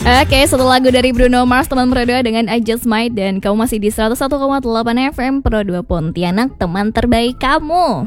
Oke, satu lagu dari Bruno Mars, teman Pro 2 dengan I Just Might. Dan kamu masih di 101,8 FM Pro 2 Pontianak, teman terbaik kamu.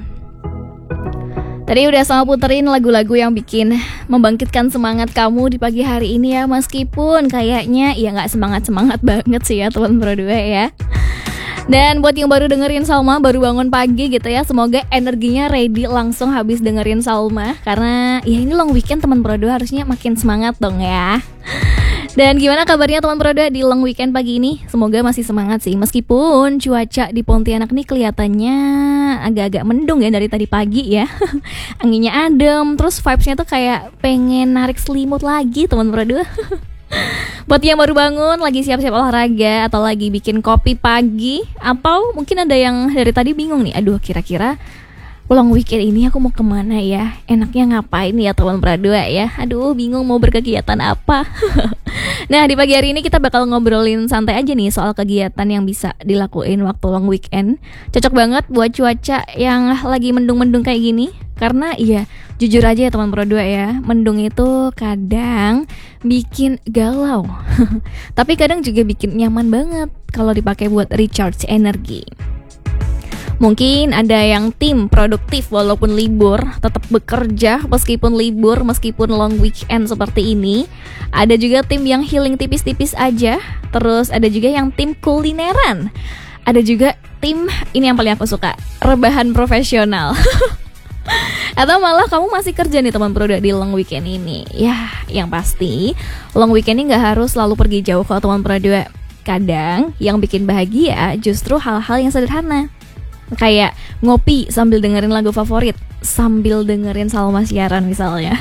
Tadi udah sama puterin lagu-lagu yang bikin membangkitkan semangat kamu di pagi hari ini ya. Meskipun kayaknya ya gak semangat-semangat banget sih ya teman Pro 2 ya. Dan buat yang baru dengerin Salma, baru bangun pagi gitu ya, semoga energinya ready langsung habis dengerin Salma. Karena ya ini long weekend teman Pro 2, harusnya makin semangat dong ya. Dan gimana kabarnya teman Pro 2 di long weekend pagi ini? Semoga masih semangat sih, meskipun cuaca di Pontianak nih kelihatannya agak-agak mendung ya dari tadi pagi ya. Anginnya adem, terus vibes-nya tuh kayak pengen narik selimut lagi teman Pro 2. Buat yang baru bangun, lagi siap-siap olahraga, atau lagi bikin kopi pagi, atau mungkin ada yang dari tadi bingung nih, aduh kira-kira long weekend ini aku mau kemana ya? Enaknya ngapain ya teman Pro 2 ya? Aduh bingung mau berkegiatan apa. Nah di pagi hari ini kita bakal ngobrolin santai aja nih soal kegiatan yang bisa dilakuin waktu long weekend. Cocok banget buat cuaca yang lagi mendung-mendung kayak gini. Karena iya jujur aja ya teman Pro 2 ya, mendung itu kadang bikin galau. Tapi kadang juga bikin nyaman banget kalau dipakai buat recharge energi. Mungkin ada yang tim produktif walaupun libur, tetap bekerja meskipun libur, meskipun long weekend seperti ini. Ada juga tim yang healing tipis-tipis aja. Terus ada juga yang tim kulineran. Ada juga tim, ini yang paling aku suka, rebahan profesional. Atau malah kamu masih kerja nih teman Pro 2 di long weekend ini. Ya, yang pasti long weekend ini gak harus selalu pergi jauh kalau teman Pro 2. Kadang yang bikin bahagia justru hal-hal yang sederhana. Kayak ngopi sambil dengerin lagu favorit, sambil dengerin Salma siaran misalnya.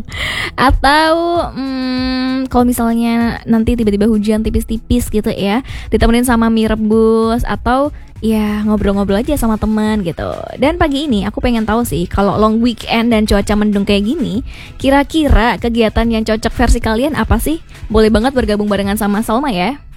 Atau kalau misalnya nanti tiba-tiba hujan tipis-tipis gitu ya, ditemenin sama mie rebus, atau ya ngobrol-ngobrol aja sama teman gitu. Dan pagi ini aku pengen tahu sih, kalau long weekend dan cuaca mendung kayak gini, kira-kira kegiatan yang cocok versi kalian apa sih? Boleh banget bergabung barengan sama Salma ya.